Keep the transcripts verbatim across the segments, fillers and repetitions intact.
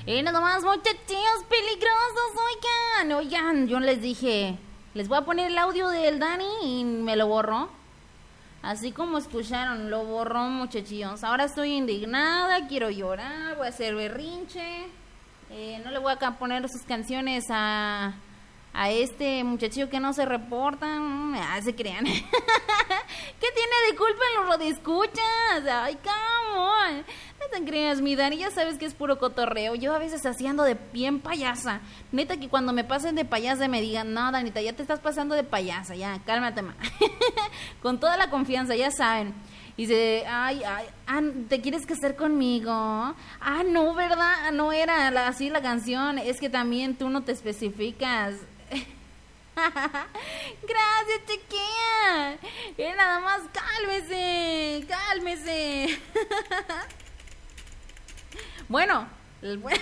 Y nada más, muchachos peligrosos, oigan, oigan, yo les dije, les voy a poner el audio del Dani y me lo borró. Así como escucharon, lo borró, muchachillos. Ahora estoy indignada, quiero llorar, voy a hacer berrinche. Eh, no le voy a poner sus canciones a, a este muchachillo que no se reporta. Ah, se crean. ¿Qué tiene de culpa en los radioescuchas? Ay, come on. No te creas, mi Dani, ya sabes que es puro cotorreo. Yo a veces haciendo de bien payasa. Neta que cuando me pasen de payasa me digan, no, Danita, ya te estás pasando de payasa, ya, cálmate más. Con toda la confianza, ya saben. Y dice, ay, ay, ah, ¿te quieres casar conmigo? Ah, no, ¿verdad? No era la, así la canción. Es que también tú no te especificas. Gracias, chiquilla. Y nada más, cálmese, cálmese. Bueno, el buen...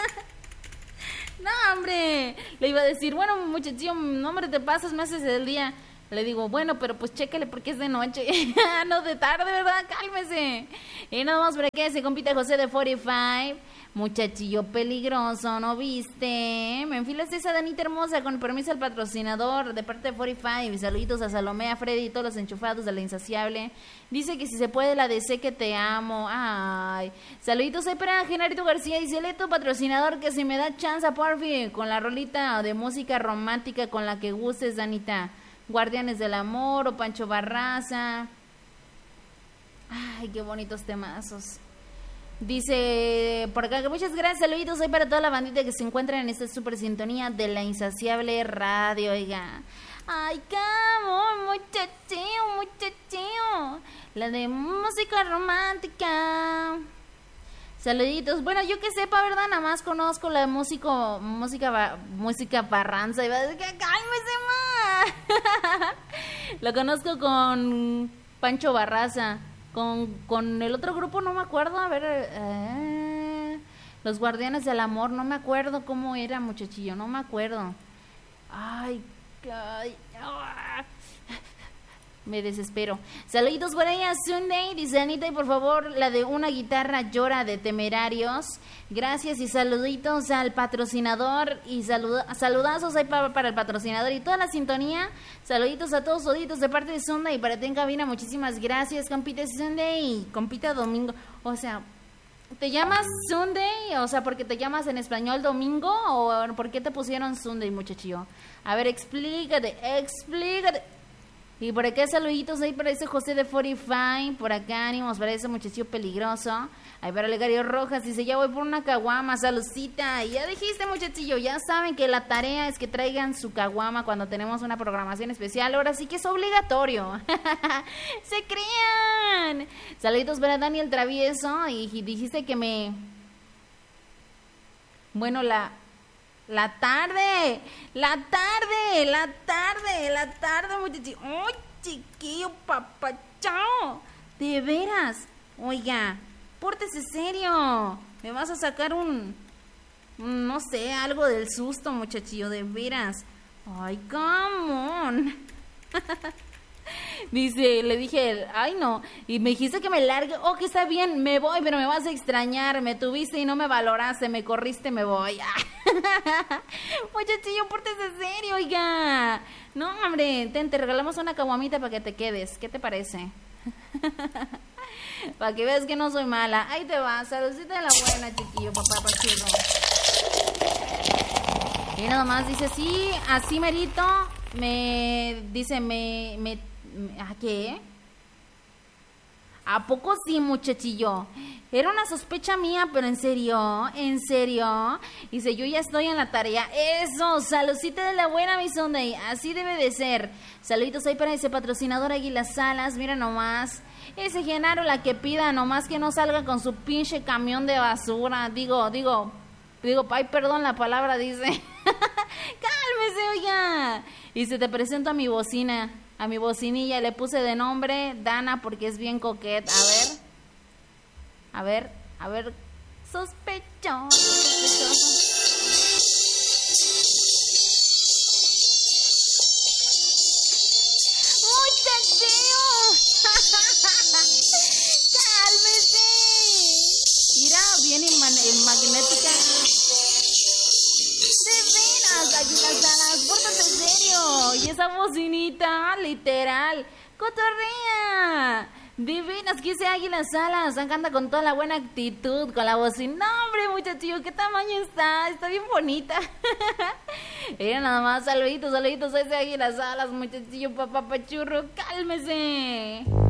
No, hombre, le iba a decir, bueno, muchachillo, no, hombre, te pasas, me haces el día. Le digo, bueno, pero pues chéquele porque es de noche. No de tarde, ¿verdad? Cálmese. Y nada más para que se compite José de cuarenta y cinco. Muchachillo peligroso, ¿no viste? Me enfilas esa Danita hermosa, con permiso al patrocinador de parte de cuarenta y cinco. Y saluditos a Salomé, a Freddy y todos los enchufados de La Insaciable. Dice que si se puede la de Sé que te amo. Ay. Saluditos ahí para Genarito García. Dice, Leto, patrocinador, que si me da chance, porfi, con la rolita de música romántica con la que gustes, Danita. Guardianes del Amor o Pancho Barraza. Ay, qué bonitos temazos. Dice por acá que muchas gracias, saluditos hoy para toda la bandita que se encuentra en esta super sintonía de La Insaciable Radio, oiga. Ay, camo, muchachillo, muchachillo. La de música romántica. Saluditos. Bueno, yo que sepa, ¿verdad? Nada más conozco la de músico, música, música parranza. Y va a decir que cálmese más. Lo conozco con Pancho Barraza. Con, con el otro grupo no me acuerdo. A ver, eh, Los Guardianes del Amor. No me acuerdo cómo era, muchachillo. No me acuerdo. Ay, ay, ay. Me desespero. Saluditos por ahí a Sunday. Dice Anita, y por favor, la de Una Guitarra Llora de Temerarios. Gracias y saluditos al patrocinador. Y salud, saludazos ahí para, para el patrocinador y toda la sintonía. Saluditos a todos toditos de parte de Sunday. Y para ti en cabina, muchísimas gracias, compita Sunday. Compita Domingo. O sea, ¿te llamas Sunday? O sea, ¿porque te llamas en español Domingo? ¿O por qué te pusieron Sunday, muchachillo? A ver, explícate, explícate. Y por acá saluditos ahí para ese José de cuarenta y cinco, por acá ánimos para ese muchachillo peligroso. Ahí para Legario Rojas, dice, ya voy por una caguama, saludcita. Y ya dijiste, muchachillo, ya saben que la tarea es que traigan su caguama cuando tenemos una programación especial. Ahora sí que es obligatorio. ¡Se crean! Saluditos para Daniel Travieso. Y dijiste que me... Bueno, la... La tarde, la tarde, la tarde, la tarde, muchachos. ¡Ay, chiquillo, papachao! De veras. Oiga, pórtese serio. Me vas a sacar un, un, no sé, algo del susto, muchachillo, de veras. Ay, come on. Dice, le dije, ay no, y me dijiste que me largue. Oh, que está bien, me voy, pero me vas a extrañar. Me tuviste y no me valoraste, me corriste, me voy. Muchachillo, pórtese serio, oiga. No, hombre, ten, te regalamos una caguamita para que te quedes. ¿Qué te parece? Para que veas que no soy mala. Ahí te va, saludcita de la buena, chiquillo, papá, pachurro. Y nada más dice, sí, así merito. Me dice, me, me, me ¿a qué? ¿A poco sí, muchachillo? Era una sospecha mía, pero en serio, en serio. Dice, yo ya estoy en la tarea. Eso, saludcita de la buena, mi Sunday. Así debe de ser. Saluditos ahí para ese patrocinador Águila Salas. Mira nomás. Ese Genaro, la que pida, nomás que no salga con su pinche camión de basura. Digo, digo, digo, ay, perdón la palabra, dice. Cálmese, oiga. Y se te presento a mi bocina, a mi bocinilla. Le puse de nombre Dana porque es bien coqueta. A ver, a ver, a ver. Sospechoso, sospechoso. ¡Muchachillo! ¡Cálmese! Mira, bien en, man- en magnética. De veras, Águila Salas, pórtate serio. Y esa bocinita, literal, cotorrea. De veras que ese Águila Salas canta con toda la buena actitud, con la bocina. No, hombre, muchachillo, ¿qué tamaño está? Está bien bonita. Era nada más, saluditos, saluditos a ese Águila Salas, muchachillo, papá pachurro, cálmese.